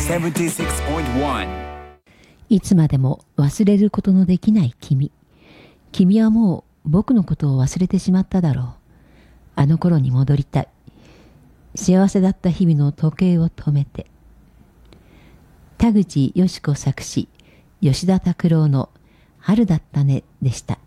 76.1 いつまでも忘れることのできない君。君はもう僕のことを忘れてしまっただろう。あの頃に戻りたい。幸せだった日々の時計を止めて。田口よし子作詞、吉田拓郎の春だったねでした。